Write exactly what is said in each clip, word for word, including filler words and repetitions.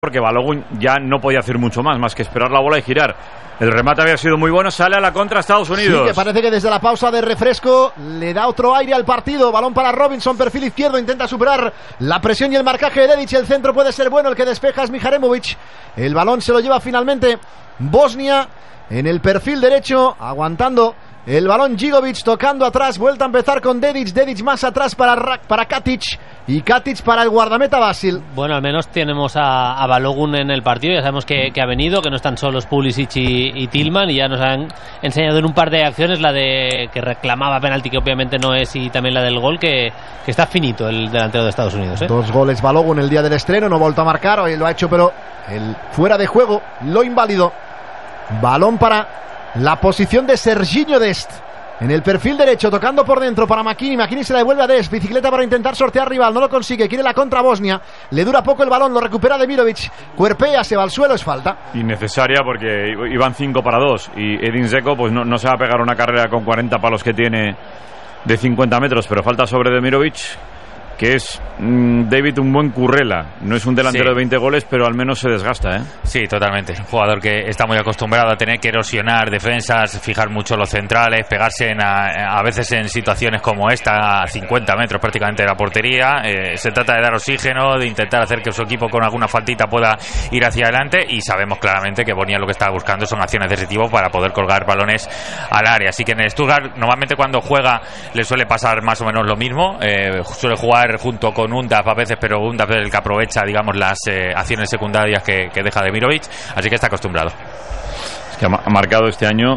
porque Balogun ya no podía hacer mucho más, más que esperar la bola y girar. El remate había sido muy bueno, sale a la contra Estados Unidos. Sí, que parece que desde la pausa de refresco le da otro aire al partido. Balón para Robinson, perfil izquierdo, intenta superar la presión y el marcaje de Dedić. El centro puede ser bueno, el que despeja es Mijaremovic. El balón se lo lleva finalmente Bosnia en el perfil derecho, aguantando el balón Gigovic, tocando atrás, vuelta a empezar con Dedić, Dedić más atrás para, para Katic y Katic para el guardameta Vasil. Bueno, al menos tenemos a, a Balogun en el partido, ya sabemos que, que ha venido, que no están solos Pulisic y, y Tillman, y ya nos han enseñado en un par de acciones la de que reclamaba penalti, que obviamente no es, y también la del gol, que, que está finito el delantero de Estados Unidos, ¿eh? Dos goles Balogun el día del estreno, no ha vuelto a marcar, hoy lo ha hecho, pero el fuera de juego lo inválido. Balón para la posición de Serginho Dest en el perfil derecho, tocando por dentro para Makini. Makini se la devuelve a Dest, bicicleta para intentar sortear rival, no lo consigue, quiere la contra Bosnia, le dura poco el balón, lo recupera Demirovic, cuerpea, se va al suelo, es falta innecesaria porque iban cinco para dos y Edin Dzeko pues no, no se va a pegar una carrera con cuarenta palos que tiene de cincuenta metros, pero falta sobre Demirovic, que es mmm, David un buen currela. No es un delantero sí. de veinte goles, pero al menos se desgasta, ¿eh? Sí, totalmente. Es un jugador que está muy acostumbrado a tener que erosionar defensas, fijar mucho los centrales, pegarse en a, a veces en situaciones como esta, a cincuenta metros prácticamente de la portería. Eh, se trata de dar oxígeno, de intentar hacer que su equipo con alguna faltita pueda ir hacia adelante, y sabemos claramente que Bosnia lo que está buscando son acciones de ese tipo para poder colgar balones al área. Así que en el Stuttgart, normalmente cuando juega le suele pasar más o menos lo mismo. Eh, suele jugar junto con Undav a veces, pero Undav es el que aprovecha, digamos, las eh, acciones secundarias que, que deja Demirovic, así que está acostumbrado. Es que ha, ha marcado este año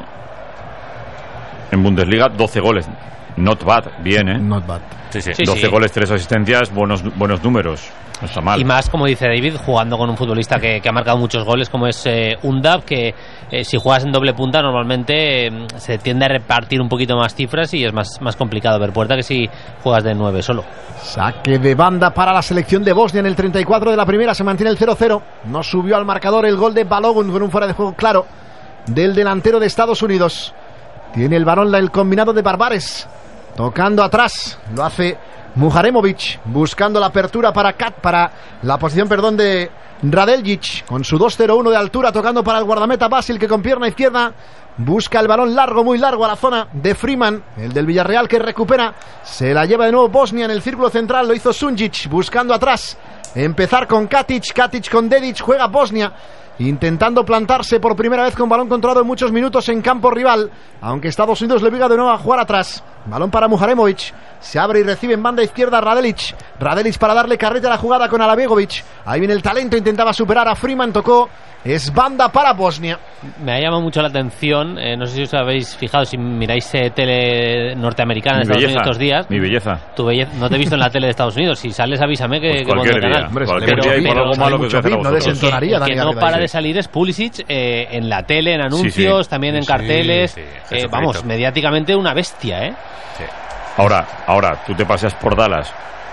en Bundesliga doce goles. Not bad, bien, ¿eh? Not bad. Sí, sí. Sí, doce sí. goles, tres asistencias, buenos, buenos números. No está mal. Y más, como dice David, jugando con un futbolista que, que ha marcado muchos goles, como es eh, Undav, que eh, si juegas en doble punta normalmente eh, se tiende a repartir un poquito más cifras y es más, más complicado ver puerta que si juegas de nueve solo. Saque de banda para la selección de Bosnia en el treinta y cuatro de la primera, se mantiene el cero cero. No subió al marcador el gol de Balogun con un fuera de juego claro del delantero de Estados Unidos. Tiene el balón el combinado de Barbares, tocando atrás, lo hace Mujaremovic, buscando la apertura para Kat, para la posición, perdón, de Radeljic, con su dos cero uno de altura, tocando para el guardameta Vasil, que con pierna izquierda busca el balón largo, muy largo, a la zona de Freeman, el del Villarreal, que recupera, se la lleva de nuevo Bosnia en el círculo central, lo hizo Sunjic, buscando atrás, empezar con Katic, Katic con Dedić, juega Bosnia, intentando plantarse por primera vez con balón controlado en muchos minutos en campo rival, aunque Estados Unidos le obliga de nuevo a jugar atrás. Balón para Mujaremovic, se abre y recibe en banda izquierda Radeljic, Radeljic para darle carrete a la jugada con Alabegovic, ahí viene el talento, intentaba superar a Freeman, tocó, es banda para Bosnia. Me ha llamado mucho la atención, eh, no sé si os habéis fijado, si miráis eh, tele norteamericana de Estados belleza, Unidos estos días. Mi belleza. Tu belleza. No te he visto en la tele de Estados Unidos, si sales avísame que, pues que pongo el canal. Hombre, cualquier día hay algo malo que se hace a no desentonaría. El que, el que no para de salir es Pulisic eh, en la tele, en anuncios, sí, sí. también en sí, carteles, sí, sí, eh, vamos, mediáticamente una bestia, ¿eh? Sí. Ahora, ahora, tú te paseas por Dallas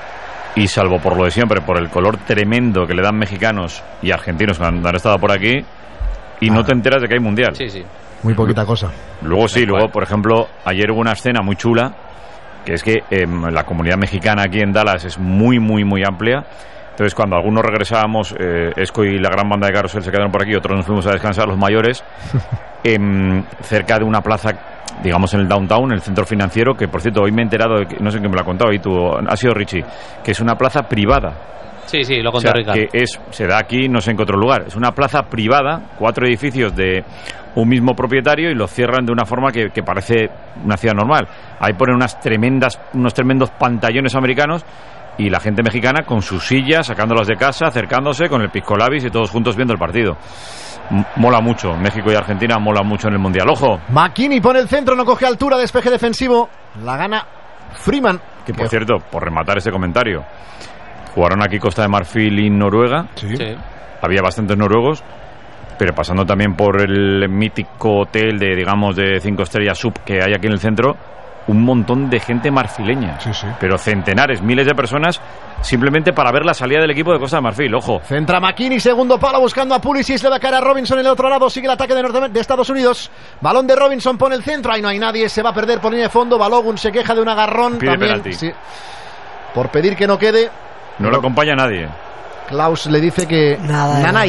y salvo por lo de siempre, por el color tremendo que le dan mexicanos y argentinos cuando han estado por aquí, y ah. no te enteras de que hay mundial. Sí, sí. Muy poquita cosa. Luego sí, luego, por ejemplo, ayer hubo una escena muy chula, que es que eh, la comunidad mexicana aquí en Dallas es muy, muy, muy amplia. Entonces, cuando algunos regresábamos, eh, Esco y la gran banda de Carrusel se quedaron por aquí, otros nos fuimos a descansar, los mayores, eh, cerca de una plaza, digamos en el downtown, en el centro financiero, que por cierto hoy me he enterado, de que, no sé quién me lo ha contado, y tú, ha sido Richie, que es una plaza privada. Sí, sí, lo contó o sea, Ricardo. Que es, se da aquí, no sé en qué otro lugar. Es una plaza privada, cuatro edificios de un mismo propietario y los cierran de una forma que, que parece una ciudad normal. Ahí ponen unas tremendas, unos tremendos pantallones americanos y la gente mexicana con sus sillas, sacándolas de casa, acercándose con el pisco labis y todos juntos viendo el partido. Mola mucho, México y Argentina mola mucho en el Mundial. ¡Ojo! Makini pone el centro, no coge altura, despeje defensivo, la gana Freeman. Que por cierto, por rematar ese comentario, jugaron aquí Costa de Marfil y Noruega. Sí. Sí. Había bastantes noruegos, pero pasando también por el mítico hotel de, digamos, de cinco estrellas sub que hay aquí en el centro, un montón de gente marfileña, sí, sí. pero centenares, miles de personas simplemente para ver la salida del equipo de Costa de Marfil. Ojo. Centra Makini, segundo palo buscando a Pulisic, le va a caer a Robinson en el otro lado, sigue el ataque de, Norte- de Estados Unidos, balón de Robinson, pone el centro, ahí no hay nadie, se va a perder por línea de fondo, Balogun se queja de un agarrón, pide también, penalti. Sí, por pedir que no quede. No le acompaña nadie. Klaus le dice que Nada, Nanay